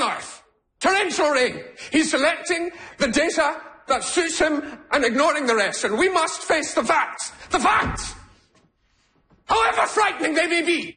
on earth? Torrential rain. He's selecting the data that suits him and ignoring the rest. And we must face the facts. The facts! However frightening they may be.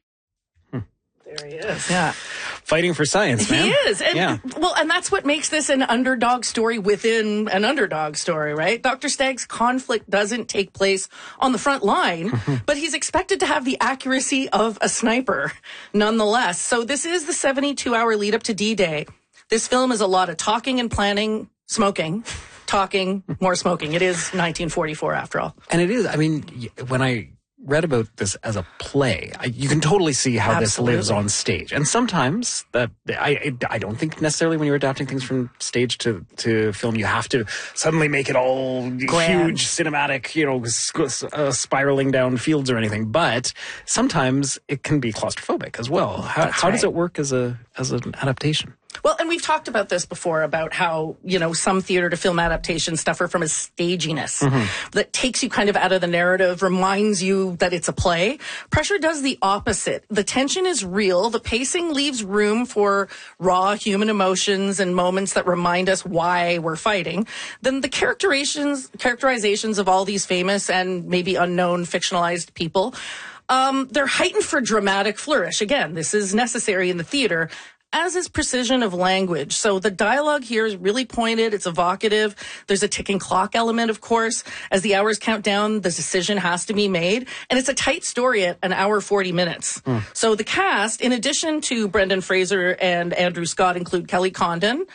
There he is. Yeah. Fighting for science, man. He is. And, well, and that's what makes this an underdog story within an underdog story, right? Dr. Stagg's conflict doesn't take place on the front line, but he's expected to have the accuracy of a sniper nonetheless. So this is the 72-hour lead up to D-Day. This film is a lot of talking and planning, smoking, talking, more smoking. It is 1944 after all. And it is, I mean, when I read about this as a play, you can totally see how this lives on stage. And sometimes that I don't think necessarily when you're adapting things from stage to film, you have to suddenly make it all huge, cinematic, you know, spiraling down fields or anything. But sometimes it can be claustrophobic as well. How does it work as an adaptation? Well, and we've talked about this before, about how, you know, some theater to film adaptations suffer from a staginess that takes you kind of out of the narrative, reminds you that it's a play. Pressure does the opposite. The tension is real. The pacing leaves room for raw human emotions and moments that remind us why we're fighting. Then the characterizations of all these famous and maybe unknown fictionalized people, they're heightened for dramatic flourish. Again, this is necessary in the theater, as is precision of language. So the dialogue here is really pointed. It's evocative. There's a ticking clock element, of course. As the hours count down, the decision has to be made. And it's a tight story at an hour 40 minutes. So the cast, in addition to Brendan Fraser and Andrew Scott, include Kelly Condon,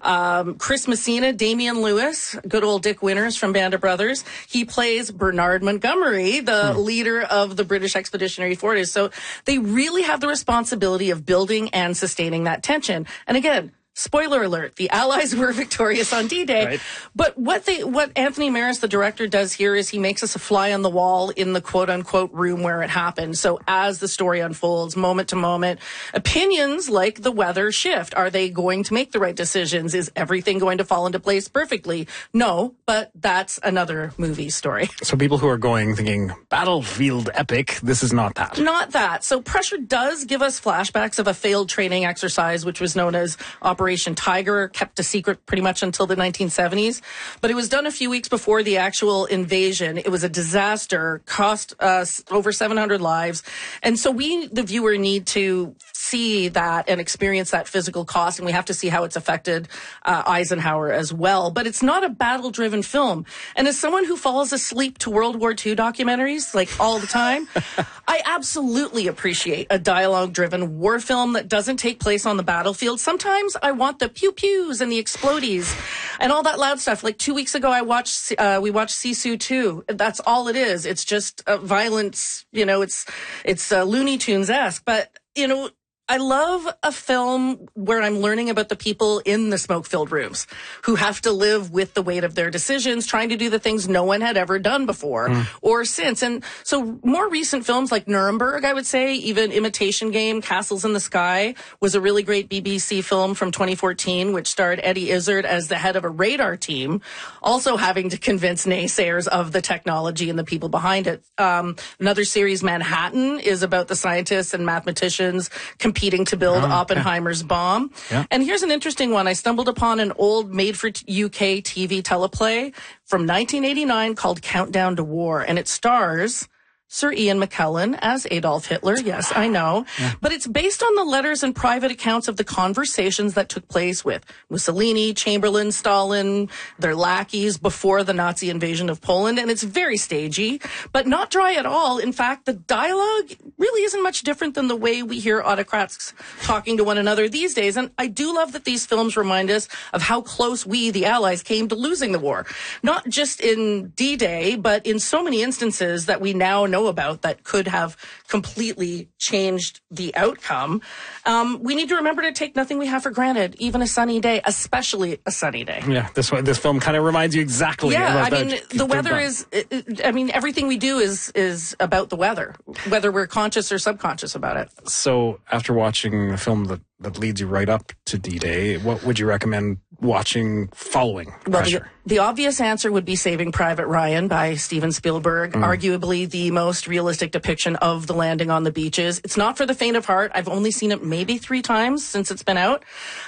Chris Messina, Damian Lewis, good old Dick Winters from Band of Brothers. He plays Bernard Montgomery, the leader of the British Expeditionary Forces. So they really have the responsibility of building and sustaining that tension. And again, spoiler alert, the Allies were victorious on D-Day. Right. But what Anthony Maris, the director, does here is he makes us a fly on the wall in the quote-unquote room where it happened. So as the story unfolds, moment to moment, opinions like the weather shift. Are they going to make the right decisions? Is everything going to fall into place perfectly? No, but that's another movie story. So people who are thinking, battlefield epic, this is not that. Not that. So Pressure does give us flashbacks of a failed training exercise, which was known as Operation Tiger, kept a secret pretty much until the 1970s. But it was done a few weeks before the actual invasion. It was a disaster, cost us over 700 lives. And so we, the viewer, need to see that and experience that physical cost. And we have to see how it's affected Eisenhower as well. But it's not a battle-driven film. And as someone who falls asleep to World War II documentaries, like all the time, I absolutely appreciate a dialogue-driven war film that doesn't take place on the battlefield. Sometimes I want the pew-pews and the explodies and all that loud stuff. Like 2 weeks ago, we watched Sisu 2. That's all it is. It's just violence, you know, it's Looney Tunes-esque. But, you know, I love a film where I'm learning about the people in the smoke-filled rooms who have to live with the weight of their decisions, trying to do the things no one had ever done before or since. And so more recent films like Nuremberg, I would say, even Imitation Game, Castles in the Sky, was a really great BBC film from 2014, which starred Eddie Izzard as the head of a radar team, also having to convince naysayers of the technology and the people behind it. Another series, Manhattan, is about the scientists and mathematicians competing to build Oppenheimer's bomb. Yeah. And here's an interesting one. I stumbled upon an old made-for-UK TV teleplay from 1989 called Countdown to War, and it stars Sir Ian McKellen as Adolf Hitler. Yes, I know. Yeah. But it's based on the letters and private accounts of the conversations that took place with Mussolini, Chamberlain, Stalin, their lackeys before the Nazi invasion of Poland. And it's very stagey, but not dry at all. In fact, the dialogue really isn't much different than the way we hear autocrats talking to one another these days. And I do love that these films remind us of how close we, the Allies, came to losing the war. Not just in D-Day, but in so many instances that we now know about that could have completely changed the outcome. We need to remember to take nothing we have for granted, even a sunny day, especially a sunny day. Yeah, this film kind of reminds you exactly. Yeah, I mean, the weather is, I mean, everything we do is about the weather, whether we're conscious or subconscious about it. So after watching a film that leads you right up to D-Day, what would you recommend watching following Pressure? The obvious answer would be Saving Private Ryan by Steven Spielberg, arguably the most realistic depiction of the landing on the beaches. It's not for the faint of heart. I've only seen it maybe 3 times since it's been out.